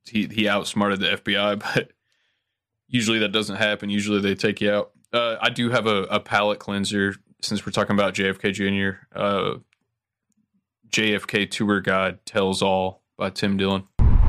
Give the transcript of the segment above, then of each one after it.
he outsmarted the FBI, but usually that doesn't happen. Usually they take you out. I do have a palate cleanser since we're talking about JFK Jr. JFK Tour Guide Tells All by Tim Dillon.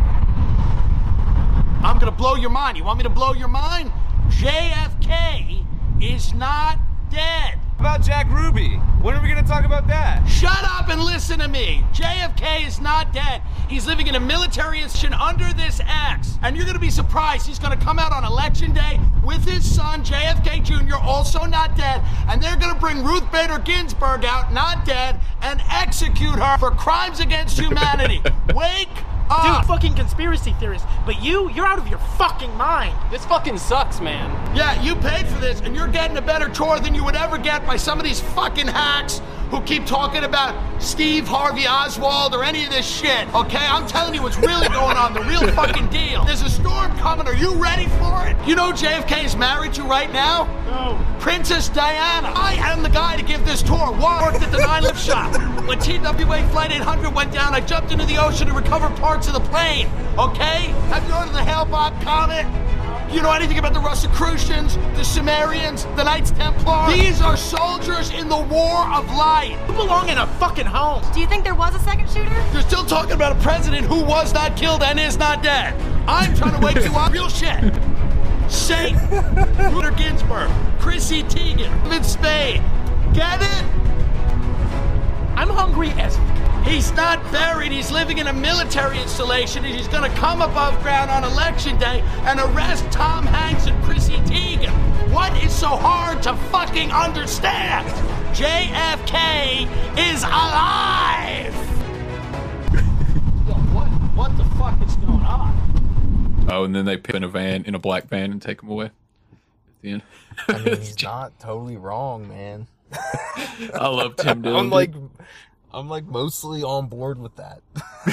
I'm gonna blow your mind. You want me to blow your mind? JFK is not dead. About Jack Ruby? When are we gonna talk about that? Shut up and listen to me. JFK is not dead. He's living in a military institution under this axe. And you're gonna be surprised. He's gonna come out on election day with his son, JFK Jr., also not dead. And they're gonna bring Ruth Bader Ginsburg out, not dead, and execute her for crimes against humanity. Wake up. Dude, fucking conspiracy theorist. But you're out of your fucking mind. This fucking sucks, man. Yeah, you paid for this, and you're getting a better tour than you would ever get by some of these fucking hacks who keep talking about Steve Harvey Oswald or any of this shit, okay? I'm telling you what's really going on, the real fucking deal. There's a storm coming. Are you ready for it? You know who JFK is married to right now? No. Princess Diana. I am the guy to give this tour. Worked at the 9 Lift shop. When TWA Flight 800 went down, I jumped into the ocean to recover parts of the plane, okay? Have you heard of the Hale-Bopp Comet? You know anything about the Rosicrucians, the Sumerians, the Knights Templar? These are soldiers in the war of light. You belong in a fucking home. Do you think there was a second shooter? You're still talking about a president who was not killed and is not dead. I'm trying to wake you up. Real shit. Satan, Ruth Ginsburg, Chrissy Teigen, Vince Spade. Get it? I'm hungry as He's not buried. He's living in a military installation, and he's going to come above ground on election day and arrest Tom Hanks and Chrissy Teigen. What is so hard to fucking understand? JFK is alive! Yo, what the fuck is going on? Oh, and then they put in a black van and take him away at the end. I mean, he's not totally wrong, man. I love Tim Dillon. I'm like mostly on board with that.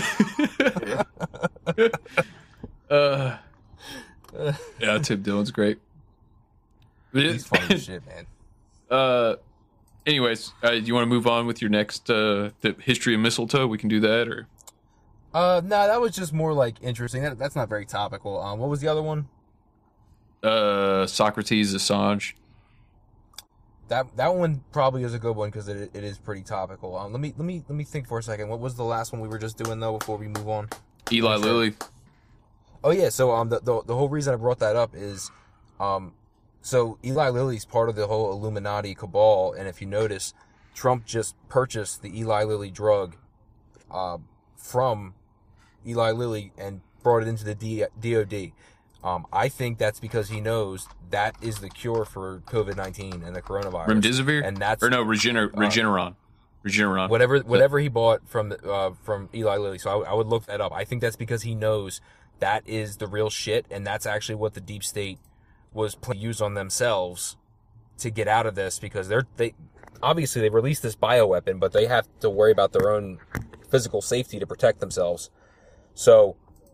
Yeah, Tim Dillon's great. He's funny as shit, man. Anyways, you want to move on with your next the history of mistletoe? We can do that, or No, that was just more like interesting. That's not very topical. What was the other one? Socrates, Assange. That one probably is a good one because it is pretty topical. Let me think for a second. What was the last one we were just doing though before we move on? Eli Lilly. Oh yeah, so the whole reason I brought that up is so Eli Lilly's part of the whole Illuminati cabal, and if you notice, Trump just purchased the Eli Lilly drug from Eli Lilly and brought it into the DOD. I think that's because he knows that is the cure for COVID-19 and the coronavirus. Remdesivir? And that's Regeneron. Regeneron. Whatever he bought from Eli Lilly. So I would look that up. I think that's because he knows that is the real shit, and that's actually what the deep state was planning to use on themselves to get out of this, because they obviously they released this bioweapon, but they have to worry about their own physical safety to protect themselves. So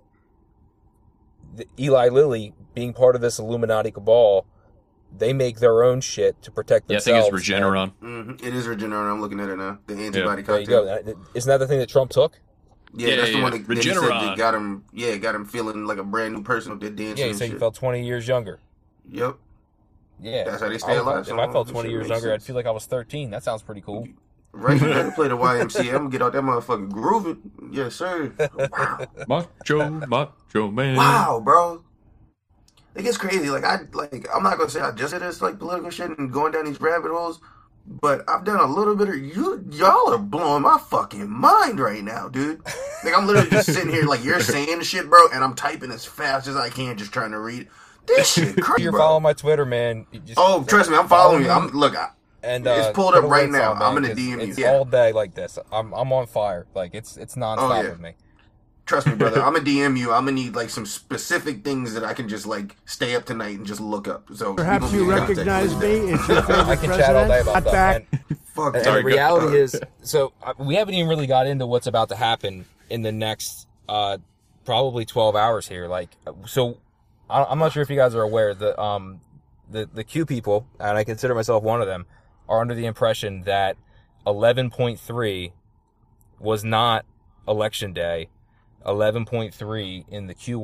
Eli Lilly, being part of this Illuminati cabal, they make their own shit to protect themselves. Yeah, I think it's Regeneron. It is Regeneron. I'm looking at it now. The antibody There you cocktail. go. Isn't that the thing that Trump took? Yeah, that's the one that he said Regeneron. that got him. Yeah, got him feeling like a brand new person with that dancing. Yeah, he and said he shit. felt 20 years younger. Yep. Yeah. That's how they stay alive. If I felt 20 years younger, I'd feel like I was 13. That sounds pretty cool. Right, you had to play the YMCA. I'm gonna get out that motherfucking grooving. Yes, sir. Wow. Macho man. Wow, bro. It gets crazy. I'm not gonna say I just did this political shit and going down these rabbit holes, but I've done a little bit of y'all are blowing my fucking mind right now, dude. I'm literally just sitting here you're saying the shit, bro, and I'm typing as fast as I can, just trying to read this shit. Crazy, You're bro. following my Twitter, man. Trust me, I'm following you. And it's pulled up right now. On, I'm gonna DM you. It's all day like this. I'm on fire. It's nonstop with me. Trust me, brother. I'm gonna DM you. I'm gonna need some specific things that I can just stay up tonight and just look up. So perhaps you recognize me. It's your favorite I can chat all day about that. Fuck. And the reality is, so we haven't even really got into what's about to happen in the next probably 12 hours here. So I'm not sure if you guys are aware that the Q people, and I consider myself one of them, are under the impression that 11.3 was not election day. 11.3 in the Q